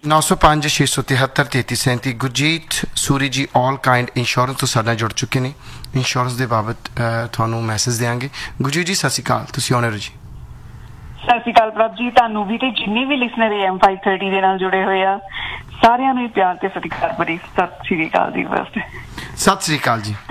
905 673 3337 ਗੁਰਜੀਤ ਸੂਰੀ ਜੀ ਆਲ ਕਾइंड ਇੰਸ਼ੋਰੈਂਸ ਤੋਂ ਸਾਡੇ ਨਾਲ ਜੁੜ ਚੁੱਕੇ ਨੇ। ਇੰਸ਼ੋਰੈਂਸ ਦੇ ਬਾਬਤ ਤੁਹਾਨੂੰ ਮੈਸੇਜ ਦੇਵਾਂਗੇ। ਗੁਰਜੀਤ ਜੀ ਸਤਿ ਸ਼੍ਰੀ ਅਕਾਲ, ਤੁਸੀਂ ਆਨਰ ਜੀ। ਸਤਿ ਸ਼੍ਰੀ ਅਕਾਲ ਪ੍ਰਭ ਜੀ, ਤੁਹਾਨੂੰ ਵੀ ਤੇ ਜਿੰਨੇ ਵੀ ਲਿਸਨਰ AM530 ਦੇ ਨਾਲ ਜੁੜੇ ਹੋਏ ਆ ਸਾਰਿਆਂ ਨੂੰ ਪਿਆਰ ਤੇ ਸਤਿਕਾਰ ਭਰੀ ਸਤਿ ਸ਼੍ਰੀ ਅਕਾਲ ਜੀ। ਬਸ ਸਤਿ ਸ਼੍ਰੀ ਅਕਾਲ ਜੀ।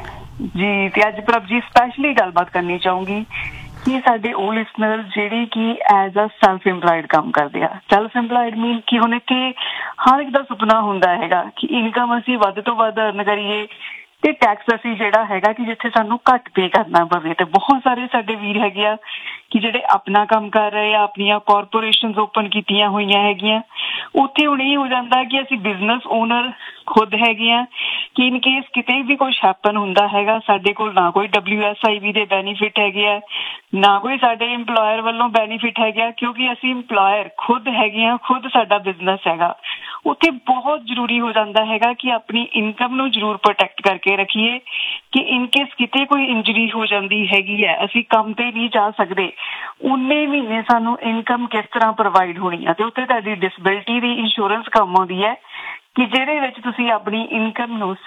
ਜੀ ਤੇ ਅੱਜ ਪ੍ਰਭ ਜੀ ਸਪੈਸ਼ਲੀ ਗੱਲਬਾਤ ਕਰਨੀ ਚਾਹੂੰਗੀ ਕਿ ਸਾਡੇ ਉਹ ਲਿਸਨਰ ਜਿਹੜੇ ਕਿ ਐਜ਼ ਅ ਸੈਲਫ ਇੰਪਲਾਇਡ ਕੰਮ ਕਰਦੇ ਆ। ਸੈਲਫ ਇੰਪਲਾਇਡ ਮੀਨ ਕਿ ਹੁਣ ਕਿ ਹਰ ਇੱਕ ਦਾ ਸੁਪਨਾ ਹੁੰਦਾ ਹੈਗਾ ਕਿ ਇਨਕਮ ਅਸੀਂ ਵੱਧ ਤੋਂ ਵੱਧ ਅਰਨ ਕਰੀਏ ਤੇ ਟੈਕਸ ਅਸੀਂ ਜਿਹੜਾ ਹੈਗਾ ਕਿ ਜਿੱਥੇ ਸਾਨੂੰ ਘੱਟ ਪੇ ਕਰਨਾ ਪਵੇ। ਤੇ ਬਹੁਤ ਸਾਰੇ ਸਾਡੇ ਵੀਰ ਹੈਗੇ ਆ ਕਿ ਜਿਹੜੇ ਆਪਣਾ ਕੰਮ ਕਰ ਰਹੇ ਆ, ਆਪਣੀਆਂ ਕਾਰਪੋਰੇਸ਼ਨਸ ਓਪਨ ਕੀਤੀਆਂ ਹੋਈਆਂ ਹੈਗੀਆਂ। ਉੱਥੇ ਹੁਣ ਇਹ ਹੋ ਜਾਂਦਾ ਕਿ ਅਸੀਂ ਬਿਜ਼ਨਸ ਓਨਰ ਖੁਦ ਹੈਗੇ ਆ ਕਿ ਇਨ ਕੇਸ ਕਿਤੇ ਵੀ ਕੁਛ ਹੈਪਨ ਹੁੰਦਾ ਹੈਗਾ, ਸਾਡੇ ਕੋਲ ਨਾ ਕੋਈ WSIB ਦੇ ਬੈਨੀਫਿਟ ਹੈਗੇ ਆ, ਨਾ ਕੋਈ ਸਾਡੇ ਇੰਪਲਾਇਰ ਵੱਲੋਂ ਬੈਨੀਫਿਟ ਹੈਗਾ, ਕਿਉਂਕਿ ਅਸੀਂ ਇੰਪਲਾਇਰ ਖੁਦ ਹੈਗੇ ਆ, ਖੁਦ ਸਾਡਾ ਬਿਜ਼ਨਸ ਹੈਗਾ। ਉੱਥੇ ਬਹੁਤ ਜ਼ਰੂਰੀ ਹੋ ਜਾਂਦਾ ਹੈਗਾ ਕਿ ਆਪਣੀ ਇਨਕਮ ਨੂੰ ਜ਼ਰੂਰ ਪ੍ਰੋਟੈਕਟ ਕਰਕੇ ਰੱਖੀਏ ਕਿ ਇਨ ਕੇਸ ਕਿਤੇ ਕੋਈ ਇੰਜਰੀ ਹੋ ਜਾਂਦੀ ਹੈਗੀ ਹੈ, ਅਸੀਂ ਕੰਮ ਤੇ ਨਹੀਂ ਜਾ ਸਕਦੇ, ਉਨੇ ਮਹੀਨੇ ਸਾਨੂੰ ਇਨਕਮ ਕਿਸ ਤਰ੍ਹਾਂ ਪ੍ਰੋਵਾਈਡ ਹੋਣੀ ਆ। ਤੇ ਉੱਥੇ ਤੁਹਾਡੀ ਡਿਸੇਬਿਲਿਟੀ ਦੀ ਇੰਸ਼ੋਰੈਂਸ ਕੰਮ ਆਉਂਦੀ ਹੈ ਕਿ ਜਿਹਦੇ ਵਿੱਚ ਤੁਸੀਂ ਆਪਣੀ ਇਨਕਮ ਨੂੰ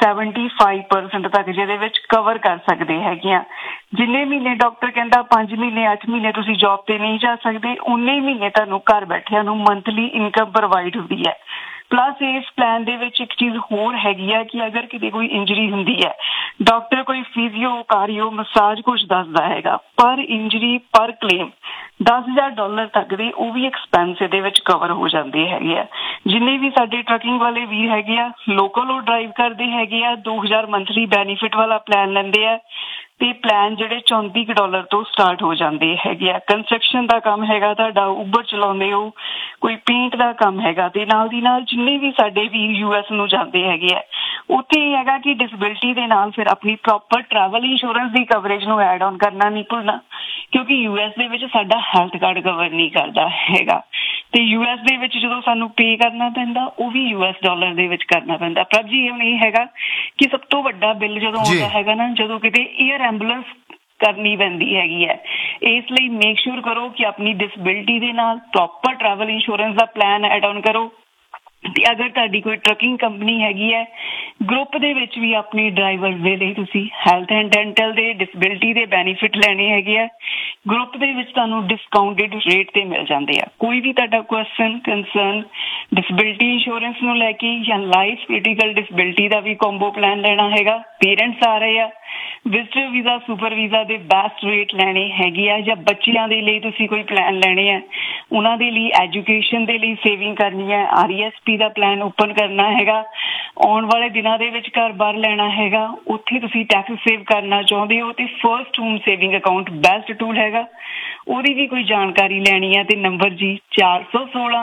75% ਤੱਕ ਜਿਹਦੇ ਵਿੱਚ ਕਵਰ ਕਰ ਸਕਦੇ ਹੈਗੇ ਆ। ਜਿੰਨੇ ਮਹੀਨੇ ਡਾਕਟਰ ਕਹਿੰਦਾ 5 ਮਹੀਨੇ 8 ਮਹੀਨੇ ਤੁਸੀਂ ਜੌਬ ਤੇ ਨਹੀਂ ਜਾ ਸਕਦੇ, ਉਨੇ ਮਹੀਨੇ ਤੁਹਾਨੂੰ ਘਰ ਬੈਠਿਆਂ ਨੂੰ ਮੰਥਲੀ ਇਨਕਮ ਪ੍ਰੋਵਾਈਡ ਹੁੰਦੀ ਹੈ। ਪਲੱਸ ਇਸ ਪਲਾਨ ਦੇ ਵਿੱਚ ਇੱਕ ਚੀਜ਼ ਹੋਰ ਹੈਗੀ ਆ ਕਿ ਅਗਰ ਕਿਤੇ ਕੋਈ ਇੰਜਰੀ ਹੁੰਦੀ ਹੈ, ਡਾਕਟਰ ਕੋਈ ਫਿਜ਼ੀਓ ਕਾਰੀਓ ਮਸਾਜ ਕੁਛ ਦੱਸਦਾ ਹੈਗਾ, ਪਰ ਇੰਜਰੀ ਪਰ ਕਲੇਮ $10,000 ਤੱਕ ਦੇ ਉਹ ਵੀ ਐਕਸਪੈਂਸ ਇਹਦੇ ਵਿੱਚ ਕਵਰ ਹੋ ਜਾਂਦੇ ਹੈਗੇ ਆ। ਜਿੰਨੇ ਵੀ ਸਾਡੇ ਟਰੱਕਿੰਗ ਵਾਲੇ ਵੀਰ ਹੈਗੇ ਆ, ਲੋਕਲ ਉਹ ਡਰਾਈਵ ਕਰਦੇ ਹੈਗੇ ਆ, 2,000 ਮੰਥਲੀ ਬੈਨੀਫਿਟ ਵਾਲਾ ਪਲਾਨ ਲੈਂਦੇ ਆ ਤੇ ਪਲਾਨ ਜਿਹੜੇ $34 ਤੋਂ ਸਟਾਰਟ ਹੋ ਜਾਂਦੇ ਹੈਗੇ ਆ। ਕੰਸਟਰਕਸ਼ਨ ਦਾ ਕੰਮ ਹੈਗਾ ਤੁਹਾਡਾ, ਉਬਰ ਚਲਾਉਂਦੇ ਹੋ, ਕੋਈ ਪੇਂਟ ਦਾ ਕੰਮ ਹੈਗਾ, ਤੇ ਨਾਲ ਦੀ ਨਾਲ ਜਿੰਨੇ ਵੀ ਸਾਡੇ ਵੀਰ US ਨੂੰ ਜਾਂਦੇ ਹੈਗੇ ਆ, ਉੱਥੇ ਇਹ ਹੈਗਾ ਕਿ ਡਿਸੇਬਿਲਿਟੀ ਦੇ ਨਾਲ ਫਿਰ ਆਪਣੀ ਪ੍ਰੋਪਰ ਟਰੈਵਲ ਇੰਸ਼ੋਰੈਂਸ ਦੀ ਕਵਰੇਜ ਨੂੰ ਐਡ ਆਨ ਕਰਨਾ ਨਹੀਂ ਭੁੱਲਣਾ, ਕਿਉਂਕਿ US ਦੇ ਵਿੱਚ ਸਾਡਾ ਹੈਲਥ ਕਾਰਡ ਕਵਰ ਨਹੀਂ ਕਰਦਾ ਹੈਗਾ। ਤੇ US ਦੇ ਵਿੱਚ ਜਦੋਂ ਸਾਨੂੰ ਪੇ ਕਰਨਾ ਪੈਂਦਾ ਉਹ ਵੀ $, ਦੇ ਵਿੱਚ ਕਰਨਾ ਪੈਂਦਾ। ਪਰ ਜੀ ਹੁਣ ਇਹ ਹੈਗਾ ਕਿ ਸਭ ਤੋਂ ਵੱਡਾ ਬਿੱਲ ਜਦੋਂ ਆਉਂਦਾ ਹੈਗਾ ਨਾ, ਜਦੋਂ ਕਿਤੇ ਏਅਰ ਐਂਬੂਲੈਂਸ ਕਰਨੀ ਪੈਂਦੀ ਹੈਗੀ ਹੈ, ਇਸ ਲਈ ਮੇਕ ਸ਼ੋਰ ਕਰੋ ਕਿ ਆਪਣੀ ਡਿਸੇਬਿਲਿਟੀ ਦੇ ਨਾਲ proper travel insurance the plan add on ਕਰੋ। ਤੇ ਅਗਰ ਤੁਹਾਡੀ ਕੋਈ ਟਰੱਕਿੰਗ ਕੰਪਨੀ ਹੈਗੀ ਹੈ, ਗਰੁੱਪ ਦੇ ਵਿੱਚ ਵੀ ਆਪਣੀ ਡਰਾਈਵਰ ਦੇ ਲਈ ਤੁਸੀਂ ਹੈਲਥ ਐਂਡ ਡੈਂਟਲ ਦੇ ਡਿਸੇਬਿਲਿਟੀ ਦੇ ਬੈਨੀਫਿਟ ਲੈਣੇ ਹੈਗੇ ਆ। ਗਰੁੱਪ ਦੇ ਵਿੱਚ ਤੁਹਾਨੂੰ ਡਿਸਕਾਊਂਟਡ ਰੇਟ ਤੇ ਮਿਲ ਜਾਂਦੇ ਆ। ਕੋਈ ਵੀ ਤੁਹਾਡਾ ਕੁਐਸਚਨ ਕੰਸਰਨ ਡਿਸੇਬਿਲਿਟੀ ਇੰਸ਼ੋਰੈਂਸ ਨੂੰ ਲੈ ਕੇ ਜਾਂ ਲਾਈਫ ਕ੍ਰਿਟੀਕਲ ਡਿਸੇਬਿਲਿਟੀ ਦਾ ਵੀ ਕੰਬੋ ਪਲਾਨ ਲੈਣਾ ਹੈਗਾ, ਪੇਰੈਂਟਸ ਆ ਰਹੇ ਆ, ਵਿਜ਼ਟਰ ਵੀਜ਼ਾ ਸੁਪਰ ਵੀਜ਼ਾ ਦੇ ਬੈਸਟ ਰੇਟ ਲੈਣੇ ਹੈਗੇ ਆ, ਜਾਂ ਬੱਚਿਆਂ ਦੇ ਲਈ ਤੁਸੀਂ ਕੋਈ ਪਲਾਨ ਲੈਣੇ ਆ, ਉਹਨਾਂ ਦੇ ਲਈ ਐਜੂਕੇਸ਼ਨ ਦੇ ਲਈ ਸੇਵਿੰਗ ਕਰਨੀ ਹੈ, RESP ਦਾ ਪਲਾਨ ਓਪਨ ਕਰਨਾ ਹੈਗਾ, ਆਉਣ ਵਾਲੇ ਦਿਨਾਂ ਦੇ ਵਿੱਚ ਘਰ ਬਾਹਰ ਲੈਣਾ ਹੈਗਾ, ਉੱਥੇ ਤੁਸੀਂ ਟੈਕਸ ਸੇਵ ਕਰਨਾ ਚਾਹੁੰਦੇ ਹੋ ਤੇ first home saving account best tool ਹੈਗਾ, ਉਹਦੀ ਵੀ ਕੋਈ ਜਾਣਕਾਰੀ ਲੈਣੀ ਹੈ ਤੇ ਨੰਬਰ ਜੀ 416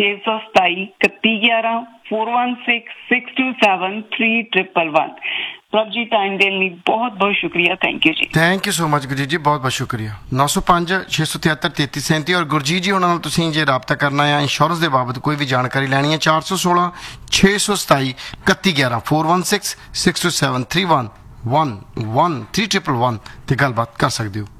627 3111 416 627 3111। ਪ੍ਰਭ ਜੀ ਟਾਈਮ ਦੇਣ ਲਈ ਬਹੁਤ ਬਹੁਤ ਸ਼ੁਕਰੀਆ। ਥੈਂਕ ਯੂ ਜੀ। Thank you so much Gurjeet ਜੀ, ਬਹੁਤ ਬਹੁਤ ਸ਼ੁਕਰੀਆ। 905 673 3337 ਔਰ ਗੁਰਜੀਤ ਜੀ ਉਹਨਾਂ ਨਾਲ ਤੁਸੀਂ ਜੇ ਰਾਬਤਾ ਕਰਨਾ ਹੈ ਇੰਸ਼ੋਰੈਂਸ ਦੇ ਬਾਬਤ ਕੋਈ ਵੀ ਜਾਣਕਾਰੀ ਲੈਣੀ ਹੈ 416 627 3111 416 627 3111 ਤੇ ਗੱਲਬਾਤ ਕਰ ਸਕਦੇ ਹੋ।